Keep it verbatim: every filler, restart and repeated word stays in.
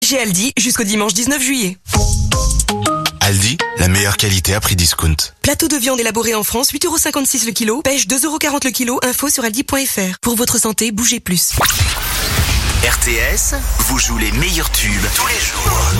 Chez Aldi, jusqu'au dimanche dix-neuf juillet. Aldi, la meilleure qualité à prix discount. Plateau de viande élaboré en France, huit euros cinquante-six le kilo. Pêche, deux euros quarante le kilo. Info sur aldi point f r. Pour votre santé, bougez plus. R T S vous joue les meilleurs tubes tous les jours.